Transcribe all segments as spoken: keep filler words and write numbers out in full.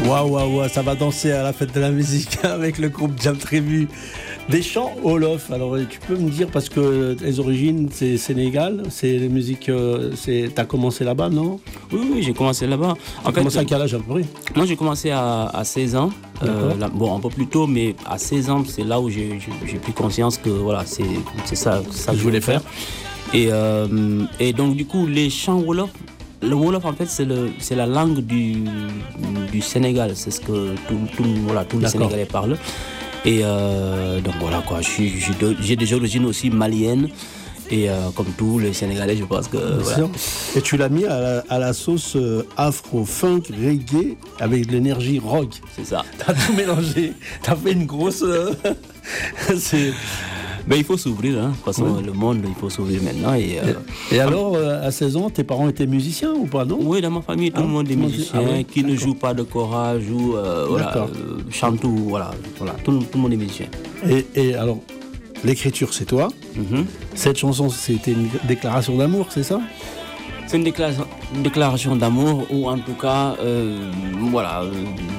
Waouh, waouh, waouh, ça va danser à la fête de la musique avec le groupe Jam Tribu. Des chants Wolof. Alors, tu peux me dire, parce que les origines, c'est Sénégal, c'est les musiques, c'est... t'as commencé là-bas, non? Oui, oui, j'ai commencé là-bas. Tu as commencé à quel âge à peu près? Moi, j'ai commencé à, à seize ans. Euh, là, bon, un peu plus tôt, mais à seize ans, c'est là où j'ai, j'ai, j'ai pris conscience que voilà, c'est, c'est ça, ça que je voulais faire. Et, euh, et donc, du coup, les chants Wolof, le Wolof, en fait, c'est, le, c'est la langue du, du Sénégal. C'est ce que tout, tout, voilà, tous les Sénégalais parlent. Et euh, donc voilà quoi, j'ai, j'ai des origines aussi maliennes. Et euh, comme tous les Sénégalais, je pense que. Voilà. Et tu l'as mis à la, à la sauce euh, afro-funk, reggae, avec de l'énergie rock. C'est ça. T'as tout mélangé. T'as fait une grosse. Euh... c'est. Ben, il faut s'ouvrir, hein. De toute façon, ouais. Le monde, il faut s'ouvrir maintenant. Et, euh, et, et alors, euh, à seize ans, tes parents étaient musiciens ou pas, non? Oui, dans ma famille, tout ah, le monde est musicien, ah, ouais, qui d'accord. ne joue pas de chorale, joue, euh, voilà, euh, chante tout, voilà, voilà tout, tout le monde est musicien. Et, et alors, l'écriture, c'est toi. Mm-hmm. Cette chanson, c'était une déclaration d'amour, c'est ça? C'est une déclaration, une déclaration d'amour, ou en tout cas, euh, voilà. Euh,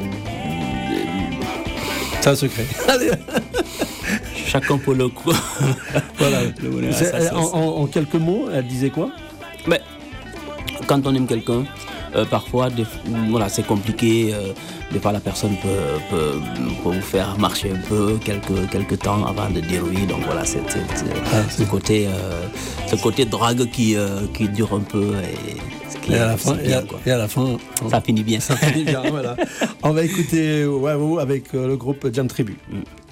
c'est un secret. Allez. Chacun pour le coup. Voilà. Le c'est, en, en, en quelques mots, elle disait quoi? Mais, quand on aime quelqu'un, euh, parfois, des, voilà, c'est compliqué. Euh, des fois, la personne peut, peut, peut vous faire marcher un peu quelques, quelques temps avant de dire oui. Donc voilà, c'est, c'est, c'est, ah, c'est... Ce, côté, euh, ce côté drague qui, euh, qui dure un peu. Et, qui, et, à la fin, bien, et, à, et à la fin, ça finit bien. Ça finit bien, voilà. On va écouter Waouh avec euh, le groupe Jam Tribu. Mm.